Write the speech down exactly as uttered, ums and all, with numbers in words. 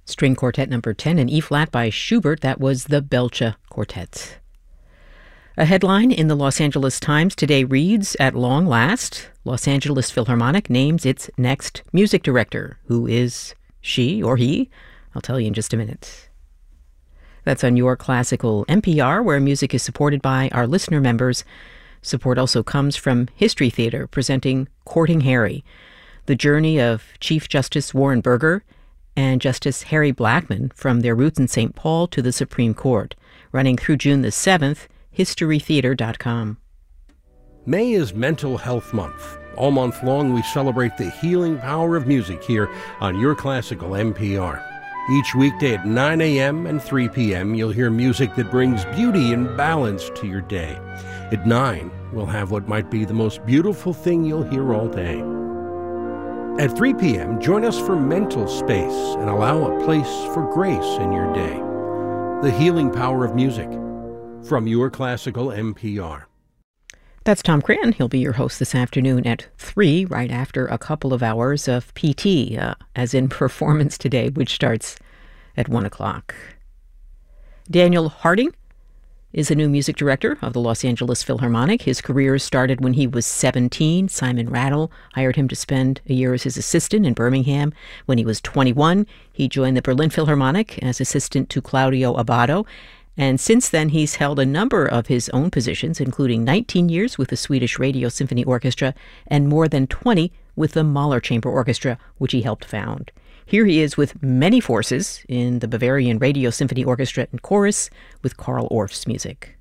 String Quartet number ten in E-flat by Schubert. That was the Belcha Quartet. A headline in the Los Angeles Times today reads, "At long last, Los Angeles Philharmonic names its next music director." Who is she or he? I'll tell you in just a minute. That's on Your Classical N P R, where music is supported by our listener members. Support also comes from History Theater, presenting Courting Harry, the journey of Chief Justice Warren Burger and Justice Harry Blackmun from their roots in Saint Paul to the Supreme Court, running through June the seventh, history theater dot com. May is Mental Health Month. All month long, we celebrate the healing power of music here on Your Classical N P R. Each weekday at nine a.m. and three p.m., you'll hear music that brings beauty and balance to your day. At nine, we'll have what might be the most beautiful thing you'll hear all day. At three p.m., join us for Mental Space and allow a place for grace in your day. The healing power of music. From Your Classical N P R. That's Tom Cran. He'll be your host this afternoon at three, right after a couple of hours of P T, uh, as in Performance Today, which starts at one o'clock. Daniel Harding is the new music director of the Los Angeles Philharmonic. His career started when he was seventeen. Simon Rattle hired him to spend a year as his assistant in Birmingham. When he was twenty-one, he joined the Berlin Philharmonic as assistant to Claudio Abbado. And since then, he's held a number of his own positions, including nineteen years with the Swedish Radio Symphony Orchestra and more than twenty with the Mahler Chamber Orchestra, which he helped found. Here he is with many forces in the Bavarian Radio Symphony Orchestra and Chorus with Carl Orff's music.